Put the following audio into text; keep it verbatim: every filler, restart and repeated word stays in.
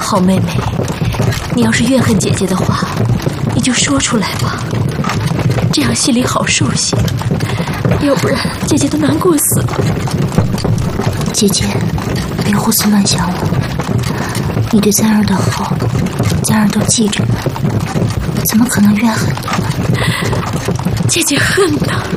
好妹妹，你要是怨恨姐姐的话，你就说出来吧，这样心里好受些，要不然姐姐都难过死了。 姐姐，别胡思乱想了，你对三儿的好，三儿都记着呢，怎么可能怨恨你呢？ 姐姐恨他，